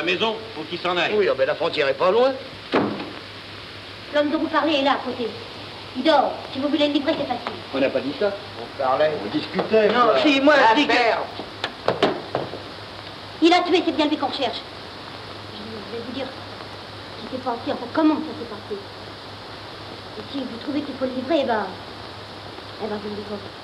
la maison, faut qu'il s'en aille. Oui, mais la frontière est pas loin. L'homme dont vous parlez est là, à côté. Il dort. Si vous voulez le livrer, c'est facile. On n'a pas dit ça. On parlait, on discutait. Non, si, moi, je dis que... Il a tué, c'est bien lui qu'on cherche. Je vais vous dire ce qui s'est passé, enfin, comment ça s'est passé. Et si vous trouvez qu'il faut le livrer, eh ben, vous le livrerez.